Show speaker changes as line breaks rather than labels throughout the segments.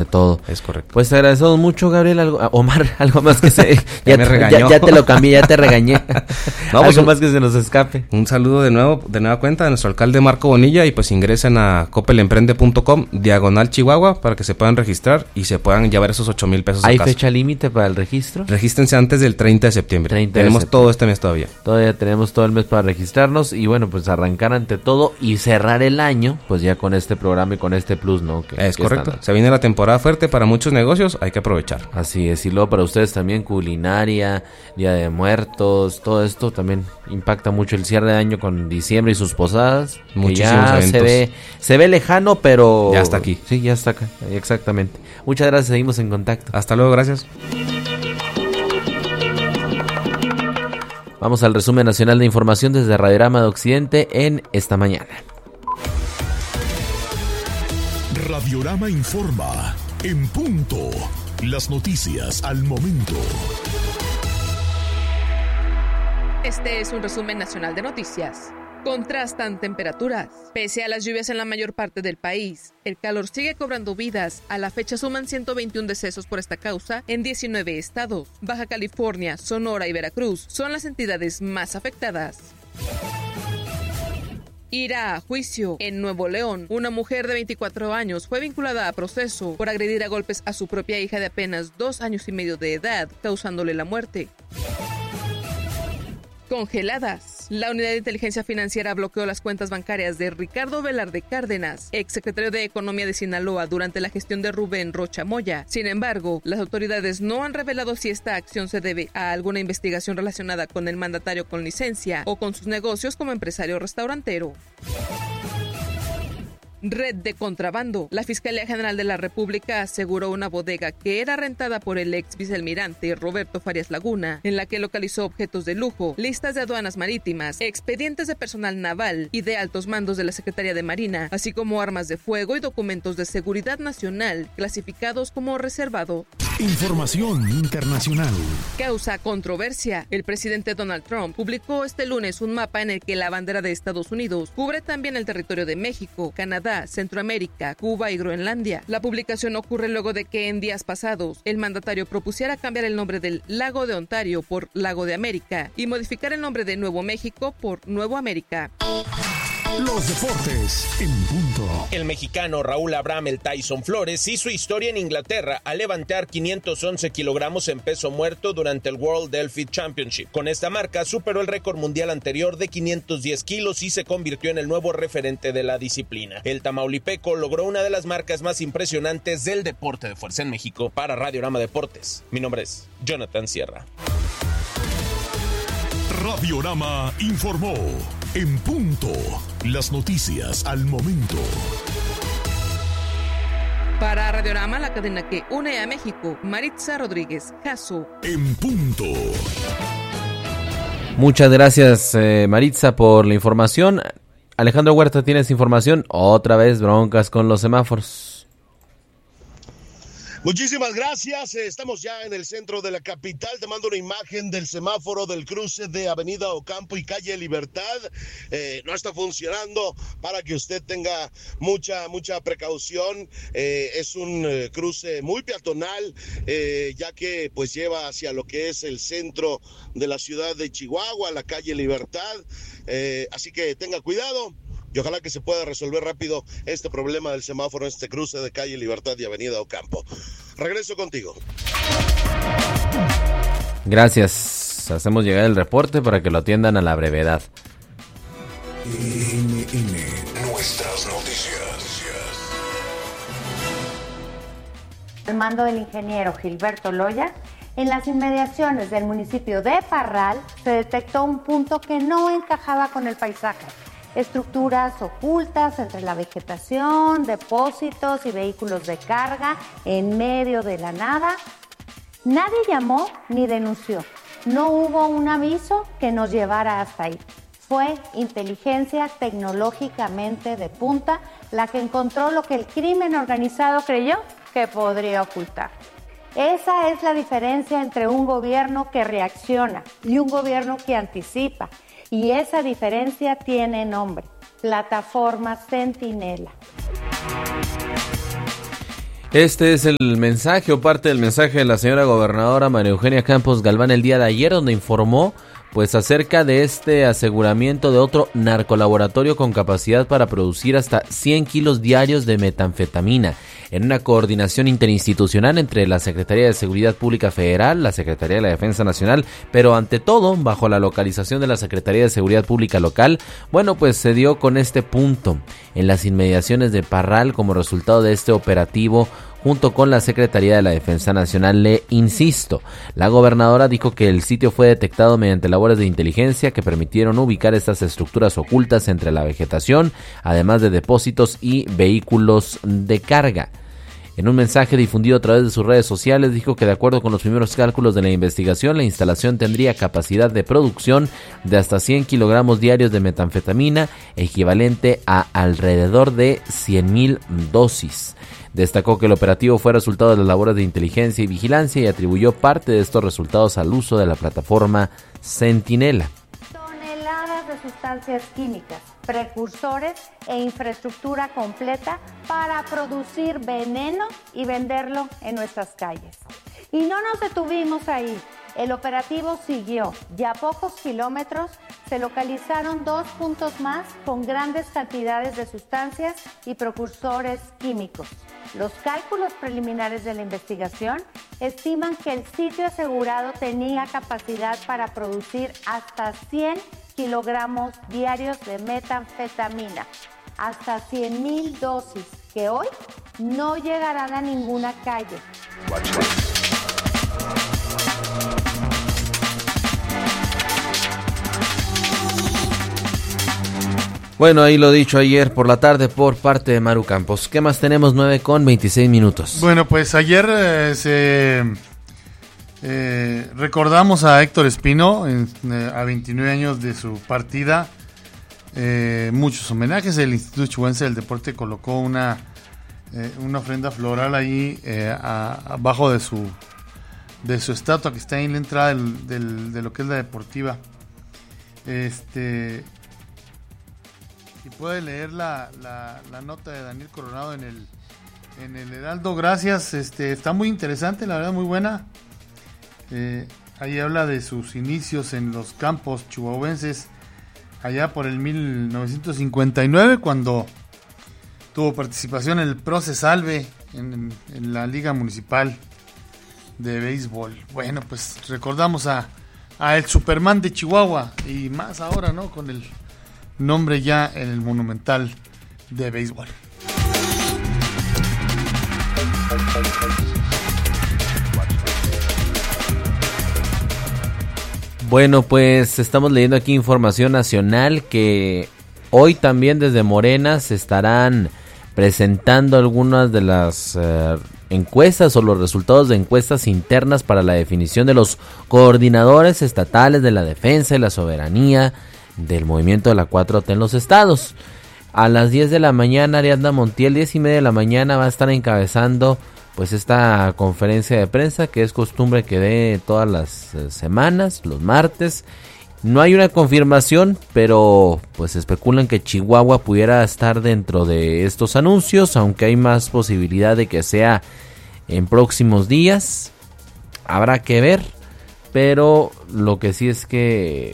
todo.
Es correcto.
Pues te agradecemos mucho, Gabriel. Omar, algo más que se...
ya me regañó.
Ya te lo cambié, ya te regañé.
No, pues
algo más que se nos escape.
Un saludo de nueva cuenta a nuestro alcalde Marco Bonilla, y pues ingresen a copelemprende.com/Chihuahua para que se puedan registrar y se puedan llevar esos 8,000 pesos a casa.
¿Hay fecha límite para el registro?
Regístrense antes del 30 de septiembre. Tenemos todo este mes todavía.
Todavía tenemos todo el mes para registrarnos y bueno, pues arrancar ante todo y cerrar el año, pues ya con este programa y con este plus, ¿no?
Es correcto. Se viene la temporada fuerte para muchos negocios, hay que aprovechar.
Así es, y luego para ustedes también culinaria, Día de Muertos, todo esto también impacta mucho el cierre de año con diciembre y sus posadas.
Muchísimos eventos.
Se ve lejano, pero...
Ya está aquí.
Sí, ya está acá, exactamente. Muchas gracias, seguimos en contacto.
Hasta luego, gracias.
Vamos al resumen nacional de información desde Radiorama de Occidente en esta mañana.
Radiorama informa en punto. Las noticias al momento.
Este es un resumen nacional de noticias. Contrastan temperaturas. Pese a las lluvias en la mayor parte del país, el calor sigue cobrando vidas. A la fecha suman 121 decesos por esta causa en 19 estados. Baja California, Sonora y Veracruz son las entidades más afectadas. Irá a juicio. En Nuevo León, una mujer de 24 años fue vinculada a proceso por agredir a golpes a su propia hija de apenas 2 años y medio de edad, causándole la muerte. Congeladas. La Unidad de Inteligencia Financiera bloqueó las cuentas bancarias de Ricardo Velarde Cárdenas, exsecretario de Economía de Sinaloa, durante la gestión de Rubén Rocha Moya. Sin embargo, las autoridades no han revelado si esta acción se debe a alguna investigación relacionada con el mandatario con licencia o con sus negocios como empresario restaurantero. Red de contrabando. La Fiscalía General de la República aseguró una bodega que era rentada por el ex vicealmirante Roberto Farias Laguna, en la que localizó objetos de lujo, listas de aduanas marítimas, expedientes de personal naval y de altos mandos de la Secretaría de Marina, así como armas de fuego y documentos de seguridad nacional clasificados como reservado.
Información internacional.
Causa controversia. El presidente Donald Trump publicó este lunes un mapa en el que la bandera de Estados Unidos cubre también el territorio de México, Canadá, Centroamérica, Cuba y Groenlandia. La publicación ocurre luego de que en días pasados el mandatario propusiera cambiar el nombre del Lago de Ontario por Lago de América y modificar el nombre de Nuevo México por Nuevo América.
Los deportes en punto.
El mexicano Raúl Abraham El Tyson Flores hizo historia en Inglaterra al levantar 511 kilogramos en peso muerto durante el World Delphi Championship. Con esta marca superó el récord mundial anterior de 510 kilos y se convirtió en el nuevo referente de la disciplina. El tamaulipeco logró una de las marcas más impresionantes del deporte de fuerza en México. Para Radiorama Deportes, mi nombre es Jonathan Sierra.
Radiorama informó en punto. Las noticias al momento.
Para Radiorama, la cadena que une a México, Maritza Rodríguez Jasso.
En punto.
Muchas gracias, Maritza, por la información. Alejandro Huerta, ¿tienes información? Otra vez broncas con los semáforos.
Muchísimas gracias, estamos ya en el centro de la capital, te mando una imagen del semáforo del cruce de Avenida Ocampo y Calle Libertad, no está funcionando, para que usted tenga mucha precaución, es un cruce muy peatonal, ya que pues lleva hacia lo que es el centro de la ciudad de Chihuahua, la Calle Libertad, así que tenga cuidado. Y ojalá que se pueda resolver rápido este problema del semáforo, este cruce de Calle Libertad y Avenida Ocampo. Regreso contigo.
Gracias. Hacemos llegar el reporte para que lo atiendan a la brevedad.
Nuestras noticias.
Al mando del ingeniero Gilberto Loya, en las inmediaciones del municipio de Parral se detectó un punto que no encajaba con el paisaje. Estructuras ocultas entre la vegetación, depósitos y vehículos de carga en medio de la nada. Nadie llamó ni denunció. No hubo un aviso que nos llevara hasta ahí. Fue inteligencia tecnológicamente de punta la que encontró lo que el crimen organizado creyó que podría ocultar. Esa es la diferencia entre un gobierno que reacciona y un gobierno que anticipa. Y esa diferencia tiene nombre: Plataforma Centinela.
Este es el mensaje o parte del mensaje de la señora gobernadora María Eugenia Campos Galván el día de ayer, donde informó pues acerca de este aseguramiento de otro narcolaboratorio con capacidad para producir hasta 100 kilos diarios de metanfetamina, en una coordinación interinstitucional entre la Secretaría de Seguridad Pública Federal, la Secretaría de la Defensa Nacional, pero ante todo bajo la localización de la Secretaría de Seguridad Pública local. Bueno, pues se dio con este punto en las inmediaciones de Parral como resultado de este operativo junto con la Secretaría de la Defensa Nacional. Le insisto, la gobernadora dijo que el sitio fue detectado mediante labores de inteligencia que permitieron ubicar estas estructuras ocultas entre la vegetación, además de depósitos y vehículos de carga. En un mensaje difundido a través de sus redes sociales, dijo que de acuerdo con los primeros cálculos de la investigación, la instalación tendría capacidad de producción de hasta 100 kilogramos diarios de metanfetamina, equivalente a alrededor de 100,000 dosis. Destacó que el operativo fue resultado de las labores de inteligencia y vigilancia y atribuyó parte de estos resultados al uso de la plataforma Centinela.
Toneladas de sustancias químicas, precursores e infraestructura completa para producir veneno y venderlo en nuestras calles. Y no nos detuvimos ahí. El operativo siguió y a pocos kilómetros se localizaron 2 puntos más con grandes cantidades de sustancias y precursores químicos. Los cálculos preliminares de la investigación estiman que el sitio asegurado tenía capacidad para producir hasta 100 kilogramos diarios de metanfetamina, hasta 100,000 dosis, que hoy no llegarán a ninguna calle.
Bueno, ahí lo dicho ayer por la tarde por parte de Maru Campos. ¿Qué más tenemos? 9:26.
Bueno, pues ayer recordamos a Héctor Espino a 29 años de su partida. Muchos homenajes. El Instituto Chihuahuense del Deporte colocó una ofrenda floral ahí abajo de su estatua que está ahí en la entrada de lo que es la deportiva. Y puede leer la nota de Daniel Coronado en el Heraldo. Gracias, está muy interesante, la verdad, muy buena. Ahí habla de sus inicios en los campos chihuahuenses allá por el 1959, cuando tuvo participación en el Pro Cesalve en la Liga Municipal de Béisbol. Bueno, pues recordamos a el Superman de Chihuahua, y más ahora, ¿no?, con el nombre ya en el Monumental de Béisbol.
Bueno, pues estamos leyendo aquí información nacional que hoy también desde Morena se estarán presentando algunas de las encuestas o los resultados de encuestas internas para la definición de los coordinadores estatales de la defensa y la soberanía del movimiento de la 4T en los estados. A las 10 de la mañana, Ariadna Montiel, 10:30 de la mañana, va a estar encabezando pues esta conferencia de prensa que es costumbre que dé todas las semanas, los martes. No hay una confirmación, pero pues especulan que Chihuahua pudiera estar dentro de estos anuncios, aunque hay más posibilidad de que sea en próximos días. Habrá que ver, pero lo que sí es que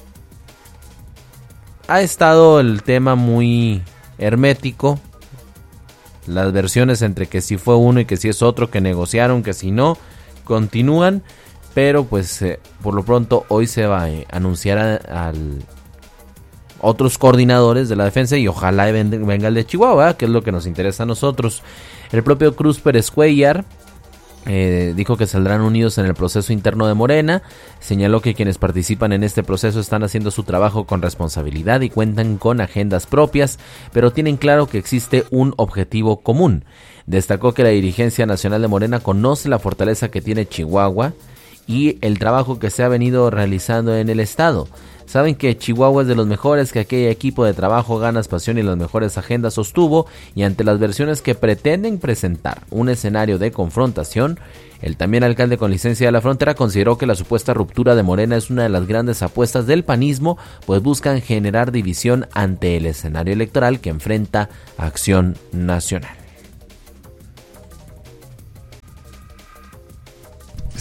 ha estado el tema muy hermético. Las versiones entre que si fue uno y que si es otro, que negociaron, que si no, continúan. Pero pues por lo pronto hoy se va a anunciar a otros coordinadores de la defensa y ojalá venga el de Chihuahua, que es lo que nos interesa a nosotros. El propio Cruz Pérez Cuellar dijo que saldrán unidos en el proceso interno de Morena. Señaló que quienes participan en este proceso están haciendo su trabajo con responsabilidad y cuentan con agendas propias, pero tienen claro que existe un objetivo común. Destacó que la dirigencia nacional de Morena conoce la fortaleza que tiene Chihuahua y el trabajo que se ha venido realizando en el estado. Saben que Chihuahua es de los mejores, que aquel equipo de trabajo, ganas, pasión y las mejores agendas sostuvo, y ante las versiones que pretenden presentar un escenario de confrontación, el también alcalde con licencia de la Frontera consideró que la supuesta ruptura de Morena es una de las grandes apuestas del panismo, pues buscan generar división ante el escenario electoral que enfrenta Acción Nacional.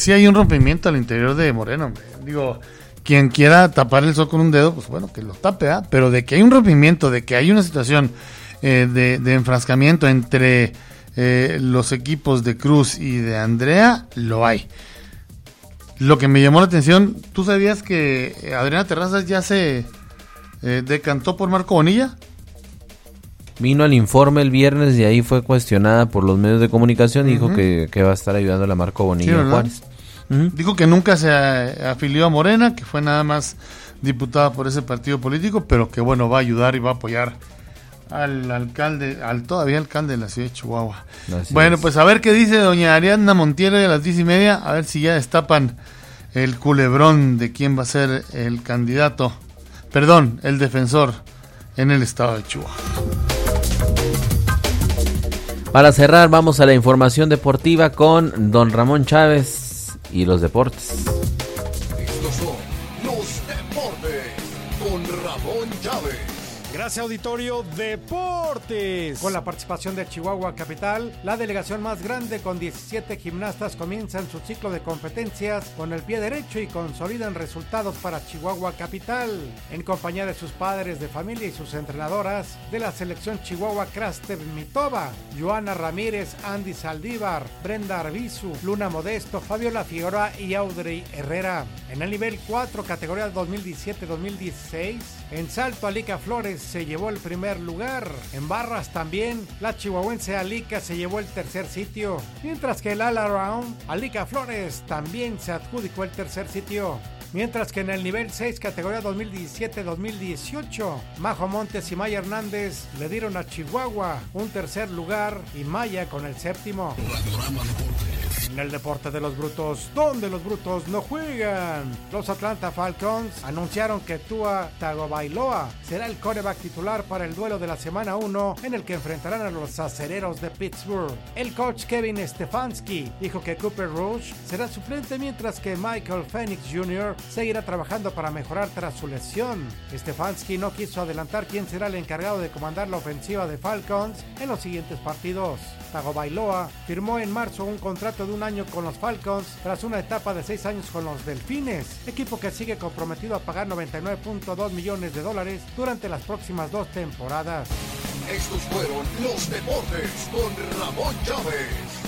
sí hay un rompimiento al interior de Morena, hombre. Digo, quien quiera tapar el sol con un dedo, pues bueno, que lo tape, ¿eh? Pero de que hay un rompimiento, de que hay una situación de enfrascamiento entre los equipos de Cruz y de Andrea, lo hay. Lo que me llamó la atención, ¿tú sabías que Adriana Terrazas ya se decantó por Marco Bonilla?
Vino al informe el viernes y ahí fue cuestionada por los medios de comunicación y dijo que va a estar ayudando a Marco Bonilla, sí, Juárez.
Dijo que nunca se afilió a Morena, que fue nada más diputada por ese partido político, pero que bueno, va a ayudar y va a apoyar al alcalde, todavía alcalde de la ciudad de Chihuahua. Bueno, pues a ver qué dice doña Ariadna Montiel a las 10:30, a ver si ya destapan el culebrón de quién va a ser el candidato, el defensor en el estado de Chihuahua.
Para cerrar, vamos a la información deportiva con don Ramón Chávez y los deportes.
Estos son los deportes con Ramón Chávez.
Gracias, Auditorio Deportes. Con la participación de Chihuahua Capital, la delegación más grande con 17 gimnastas comienzan su ciclo de competencias con el pie derecho y consolidan resultados para Chihuahua Capital. En compañía de sus padres de familia y sus entrenadoras de la selección Chihuahua, Kraster Mitova, Joana Ramírez, Andy Saldívar, Brenda Arbizu, Luna Modesto, Fabiola Figueroa y Audrey Herrera. En el nivel 4, categoría 2017-2016, en salto Alica Flores se llevó el primer lugar. En barras también, la chihuahuense Alica se llevó el tercer sitio, mientras que el all-around Alica Flores también se adjudicó el tercer sitio. Mientras que en el nivel 6, categoría 2017-2018, Majo Montes y Maya Hernández le dieron a Chihuahua un tercer lugar y Maya con el séptimo. En el deporte de los brutos, donde los brutos no juegan, los Atlanta Falcons anunciaron que Tua Tagovailoa será el quarterback titular para el duelo de la semana 1 en el que enfrentarán a los acereros de Pittsburgh. El coach Kevin Stefanski dijo que Cooper Rush será suplente, mientras que Michael Penix Jr. seguirá trabajando para mejorar tras su lesión. Stefanski no quiso adelantar quién será el encargado de comandar la ofensiva de Falcons en los siguientes partidos. Tagovailoa firmó en marzo un contrato de un año con los Falcons tras una etapa de 6 años con los Delfines, equipo que sigue comprometido a pagar $99.2 millones durante las próximas 2 temporadas.
Estos fueron los deportes con Ramón Chávez.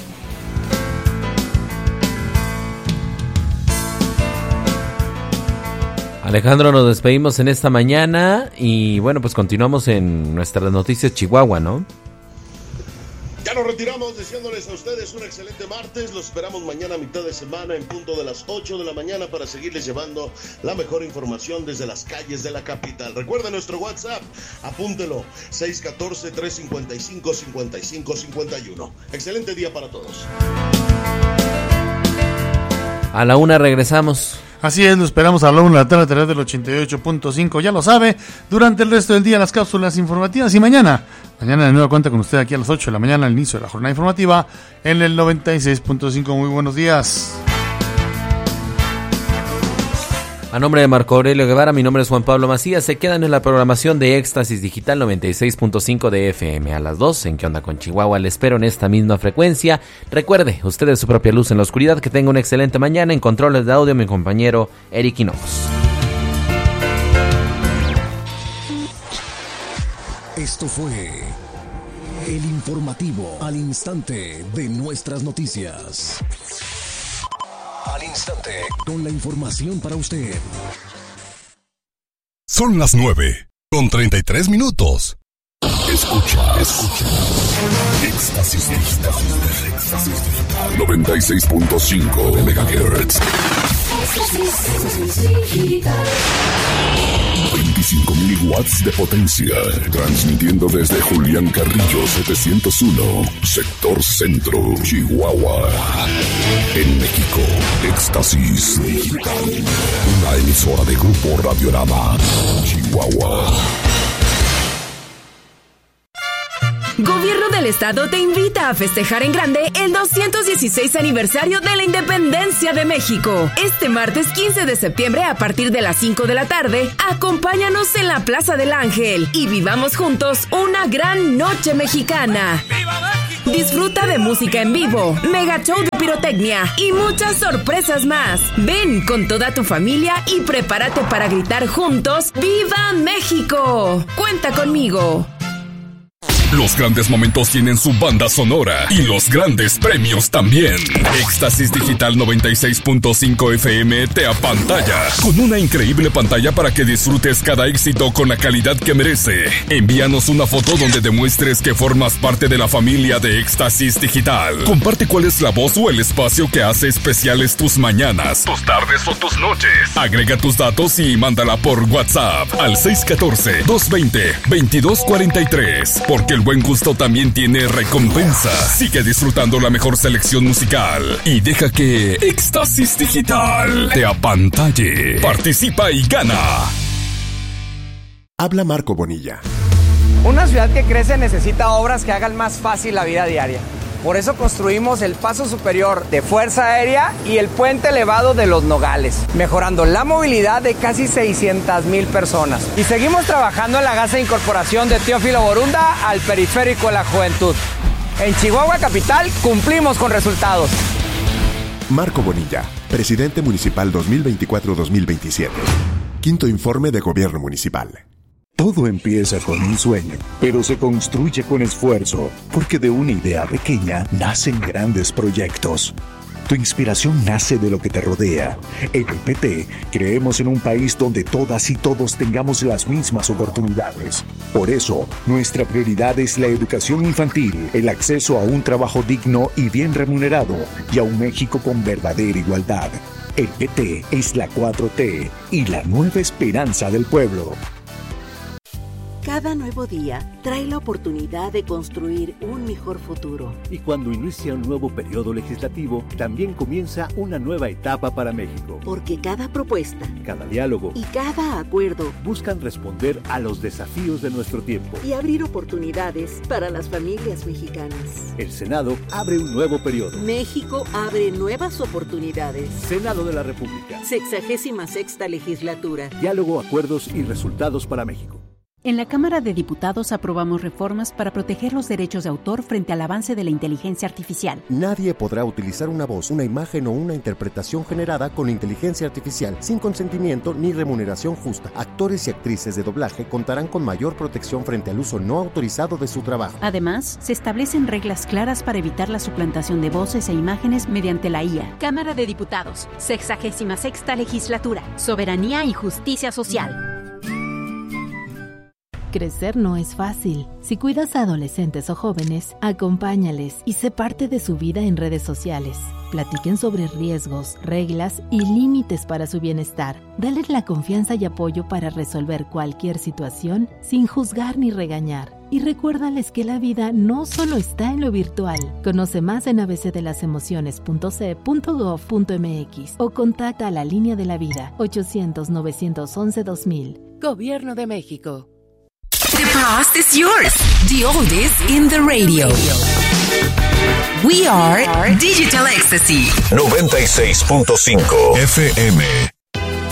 Alejandro, nos despedimos en esta mañana y bueno, pues continuamos en nuestras noticias Chihuahua, ¿no?
Ya nos retiramos deseándoles a ustedes un excelente martes. Los esperamos mañana a mitad de semana en punto de las 8 de la mañana para seguirles llevando la mejor información desde las calles de la capital. Recuerden nuestro WhatsApp, apúntelo, 614-355-5551. Excelente día para todos.
A la 1 regresamos.
Así es, lo esperamos a la 1 de la tarde a través del 88.5, ya lo sabe, durante el resto del día las cápsulas informativas y mañana de nueva cuenta con usted aquí a las 8 de la mañana al inicio de la jornada informativa en el 96.5. Muy buenos días.
A nombre de Marco Aurelio Guevara, mi nombre es Juan Pablo Macías. Se quedan en la programación de Éxtasis Digital 96.5 de FM. A las 2, en ¿Qué onda con Chihuahua? Le espero en esta misma frecuencia. Recuerde, usted es su propia luz en la oscuridad. Que tenga una excelente mañana. En controles de audio, mi compañero Eric Hinojos.
Esto fue el informativo al instante de nuestras noticias. Al instante, con la información para usted. Son las 9:33. Escucha. Éxtasis Digital. 96.5 MHz. 25,000 watts de potencia. Transmitiendo desde Julián Carrillo 701, sector centro, Chihuahua. En México, Éxtasis Digital. Una emisora de Grupo Radiorama, Chihuahua.
Gobierno del Estado te invita a festejar en grande el 216 aniversario de la Independencia de México. Este martes 15 de septiembre a partir de las 5 de la tarde, acompáñanos en la Plaza del Ángel y vivamos juntos una gran noche mexicana. ¡Viva México! Disfruta de música en vivo, mega show de pirotecnia y muchas sorpresas más. Ven con toda tu familia y prepárate para gritar juntos ¡Viva México! ¡Cuenta conmigo!
Los grandes momentos tienen su banda sonora y los grandes premios también. Éxtasis Digital 96.5 FM te apantalla con una increíble pantalla para que disfrutes cada éxito con la calidad que merece. Envíanos una foto donde demuestres que formas parte de la familia de Éxtasis Digital. Comparte cuál es la voz o el espacio que hace especiales tus mañanas, tus tardes o tus noches. Agrega tus datos y mándala por WhatsApp al 614-220-2243. Porque el buen gusto también tiene recompensa. Sigue disfrutando la mejor selección musical y deja que Éxtasis Digital te apantalle. Participa y gana.
Habla Marco Bonilla.
Una ciudad que crece necesita obras que hagan más fácil la vida diaria. Por eso construimos el paso superior de Fuerza Aérea y el puente elevado de Los Nogales, mejorando la movilidad de casi 600,000 personas. Y seguimos trabajando en la gasa de incorporación de Teófilo Borunda al periférico de la juventud. En Chihuahua Capital cumplimos con resultados.
Marco Bonilla, presidente municipal 2024-2027. Quinto informe de gobierno municipal.
Todo empieza con un sueño, pero se construye con esfuerzo, porque de una idea pequeña nacen grandes proyectos. Tu inspiración nace de lo que te rodea. En el PT creemos en un país donde todas y todos tengamos las mismas oportunidades. Por eso, nuestra prioridad es la educación infantil, el acceso a un trabajo digno y bien remunerado, y a un México con verdadera igualdad. El PT es la 4T y la nueva esperanza del pueblo.
Cada nuevo día trae la oportunidad de construir un mejor futuro.
Y cuando inicia un nuevo periodo legislativo, también comienza una nueva etapa para México.
Porque cada propuesta,
cada diálogo
y cada acuerdo
buscan responder a los desafíos de nuestro tiempo
y abrir oportunidades para las familias mexicanas.
El Senado abre un nuevo periodo.
México abre nuevas oportunidades.
Senado de la República.
66ª legislatura.
Diálogo, acuerdos y resultados para México.
En la Cámara de Diputados aprobamos reformas para proteger los derechos de autor frente al avance de la inteligencia artificial.
Nadie podrá utilizar una voz, una imagen o una interpretación generada con inteligencia artificial sin consentimiento ni remuneración justa. Actores y actrices de doblaje contarán con mayor protección frente al uso no autorizado de su trabajo.
Además, se establecen reglas claras para evitar la suplantación de voces e imágenes mediante la IA.
Cámara de Diputados, 66ª legislatura, soberanía y justicia social.
Crecer no es fácil. Si cuidas a adolescentes o jóvenes, acompáñales y sé parte de su vida en redes sociales. Platiquen sobre riesgos, reglas y límites para su bienestar. Dales la confianza y apoyo para resolver cualquier situación sin juzgar ni regañar. Y recuérdales que la vida no solo está en lo virtual. Conoce más en abcdelasemociones.ce.gov.mx o contacta a la Línea de la Vida 800-911-2000. Gobierno de México.
The past is yours. The oldies in the radio. We are Digital Ecstasy.
96.5 FM.